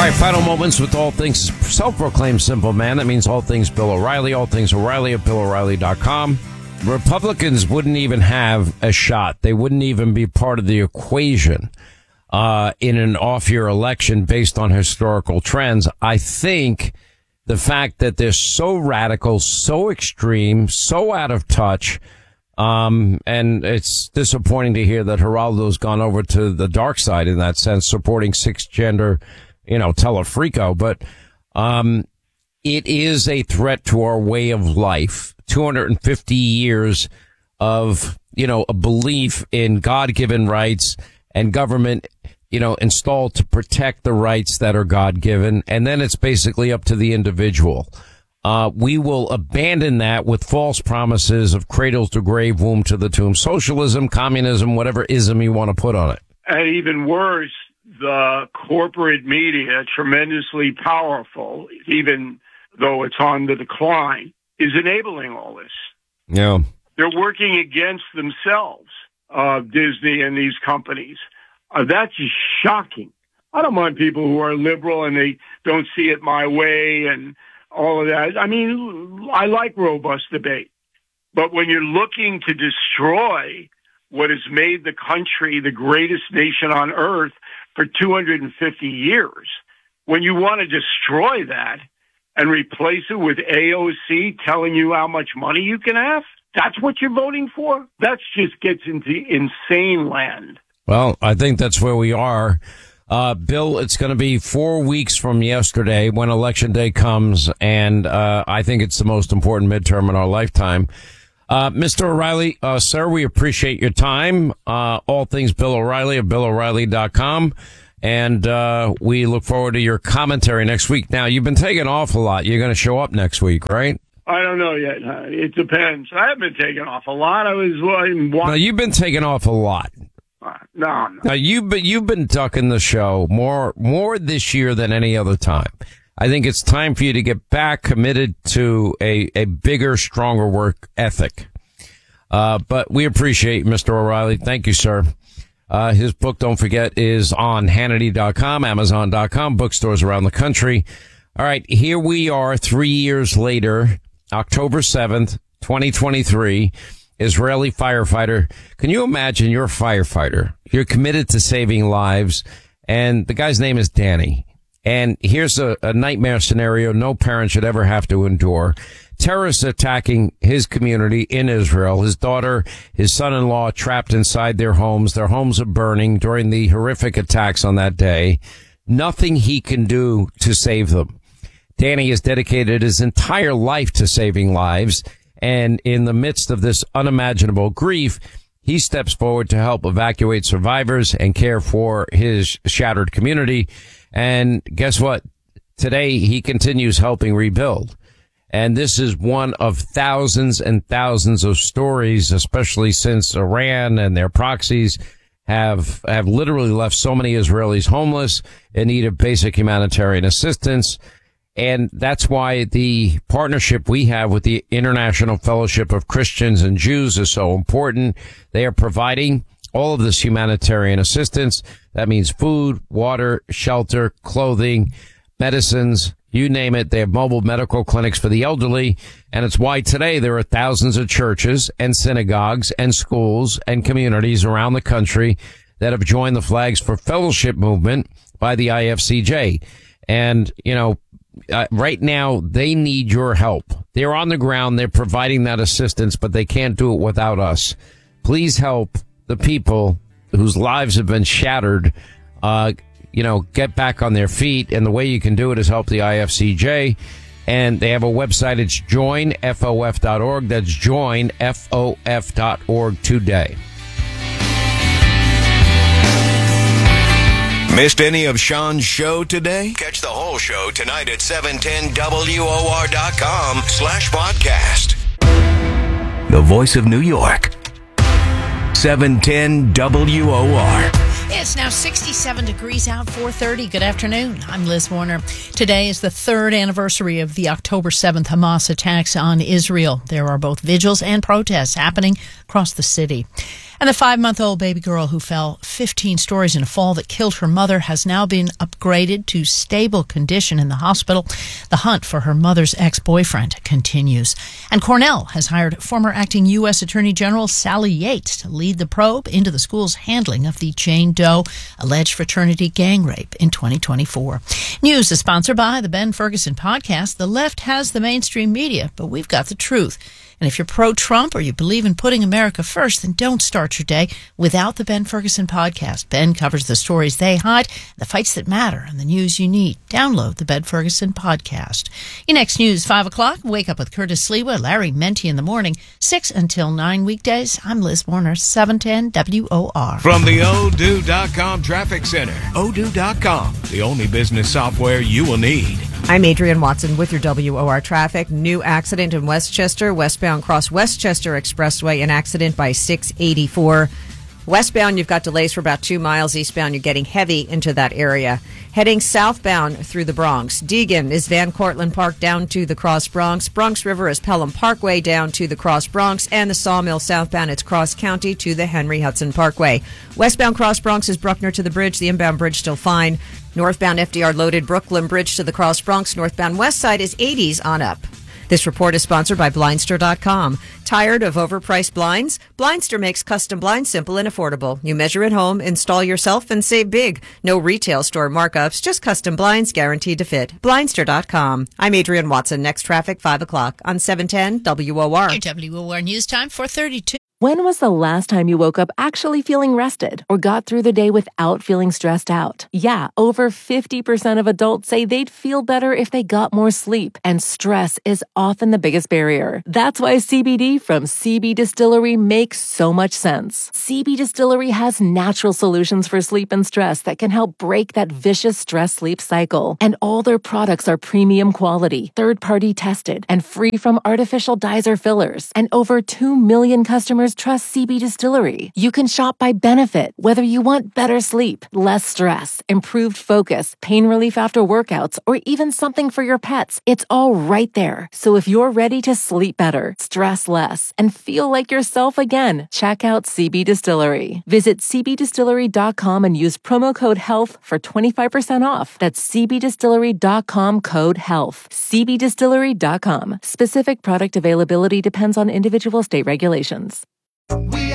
All right, final moments with all things self-proclaimed simple man. That means all things Bill O'Reilly, all things O'Reilly at BillO'Reilly.com. Republicans wouldn't even have a shot. They wouldn't even be part of the equation in an off-year election based on historical trends. I think the fact that they're so radical, so extreme, so out of touch, and it's disappointing to hear that Geraldo's gone over to the dark side in that sense, supporting six-gender, Telefrico. But it is a threat to our way of life. 250 years of, a belief in God-given rights and government, installed to protect the rights that are God-given. And then it's basically up to the individual. We will abandon that with false promises of cradle to grave, womb to the tomb, socialism, communism, whatever ism you want to put on it. And even worse, the corporate media, tremendously powerful, even though it's on the decline, is enabling all this. Yeah. They're working against themselves, Disney and these companies. That's just shocking. I don't mind people who are liberal and they don't see it my way and all of that. I mean, I like robust debate. But when you're looking to destroy what has made the country the greatest nation on earth for 250 years, when you want to destroy that and replace it with AOC telling you how much money you can have, that's what you're voting for? That just gets into insane land. Well, I think that's where we are. Bill, it's going to be 4 weeks from yesterday when Election Day comes, and I think it's the most important midterm in our lifetime. Mr. O'Reilly, sir, we appreciate your time. All things Bill O'Reilly at BillO'Reilly.com. And we look forward to your commentary next week. Now, you've been taking off a lot. You're going to show up next week, right? I don't know yet. It depends. I haven't been taking off a lot. No, you've been taking off a lot. No. Now, you've been ducking the show more this year than any other time. I think it's time for you to get back committed to a bigger, stronger work ethic. But we appreciate Mr. O'Reilly. Thank you, sir. His book, don't forget, is on Hannity.com, Amazon.com, bookstores around the country. All right, here we are 3 years later, October 7th, 2023, Israeli firefighter. Can you imagine you're a firefighter? You're committed to saving lives, and the guy's name is Danny. And here's a nightmare scenario no parent should ever have to endure. Terrorists attacking his community in Israel. His daughter, his son-in-law trapped inside their homes. Their homes are burning during the horrific attacks on that day. Nothing he can do to save them. Danny has dedicated his entire life to saving lives. And in the midst of this unimaginable grief, he steps forward to help evacuate survivors and care for his shattered community. And guess what? Today, he continues helping rebuild. And this is one of thousands and thousands of stories, especially since Iran and their proxies have literally left so many Israelis homeless in need of basic humanitarian assistance. And that's why the partnership we have with the International Fellowship of Christians and Jews is so important. They are providing all of this humanitarian assistance. That means food, water, shelter, clothing, medicines, you name it. They have mobile medical clinics for the elderly. And it's why today there are thousands of churches and synagogues and schools and communities around the country that have joined the Flags for Fellowship movement by the IFCJ. And, right now they need your help. They're on the ground. They're providing that assistance, but they can't do it without us. Please help the people whose lives have been shattered, get back on their feet. And the way you can do it is help the IFCJ. And they have a website. It's joinfof.org. That's joinfof.org today. Missed any of Sean's show today? Catch the whole show tonight at 710WOR.com/podcast. The voice of New York. 710 WOR. It's now 67 degrees out, 4:30. Good afternoon. I'm Liz Warner. Today is the third anniversary of the October 7th Hamas attacks on Israel. There are both vigils and protests happening across the city. And the 5-month-old baby girl who fell 15 stories in a fall that killed her mother has now been upgraded to stable condition in the hospital. The hunt for her mother's ex-boyfriend continues. And Cornell has hired former acting U.S. Attorney General Sally Yates to lead the probe into the school's handling of the Jane Doe alleged fraternity gang rape in 2024. News is sponsored by the Ben Ferguson Podcast. The left has the mainstream media, but we've got the truth. And if you're pro-Trump or you believe in putting America first, then don't start your day without the Ben Ferguson Podcast. Ben covers the stories they hide, the fights that matter, and the news you need. Download the Ben Ferguson Podcast. Your next news, 5 o'clock. Wake up with Curtis Sliwa, Larry Menti in the morning, 6 until 9 weekdays. I'm Liz Warner, 710 WOR. From the Odoo.com Traffic Center, Odoo.com, the only business software you will need. I'm Adrienne Watson with your WOR traffic. New accident in Westchester, westbound cross Westchester Expressway, an accident by 684. Westbound, you've got delays for about 2 miles. Eastbound, you're getting heavy into that area. Heading southbound through the Bronx. Deegan is Van Cortlandt Park down to the Cross Bronx. Bronx River is Pelham Parkway down to the Cross Bronx. And the Sawmill southbound, it's Cross County to the Henry Hudson Parkway. Westbound Cross Bronx is Bruckner to the bridge. The inbound bridge still fine. Northbound FDR loaded Brooklyn Bridge to the Cross Bronx. Northbound West Side is 80s on up. This report is sponsored by Blindster.com. Tired of overpriced blinds? Blindster makes custom blinds simple and affordable. You measure at home, install yourself, and save big. No retail store markups, just custom blinds guaranteed to fit. Blindster.com. I'm Adrienne Watson. Next traffic, 5 o'clock on 710 WOR. Your WOR News Time, 4:32. When was the last time you woke up actually feeling rested or got through the day without feeling stressed out? Yeah, over 50% of adults say they'd feel better if they got more sleep, and stress is often the biggest barrier. That's why CBD from CB Distillery makes so much sense. CB Distillery has natural solutions for sleep and stress that can help break that vicious stress-sleep cycle. And all their products are premium quality, third-party tested, and free from artificial dyes or fillers. And over 2 million customers trust CB Distillery. You can shop by benefit, whether you want better sleep, less stress, improved focus, pain relief after workouts, or even something for your pets. It's all right there. So if you're ready to sleep better, stress less, and feel like yourself again, check out CB Distillery. Visit cbdistillery.com and use promo code HEALTH for 25% off. That's cbdistillery.com code HEALTH. cbdistillery.com. Specific product availability depends on individual state regulations.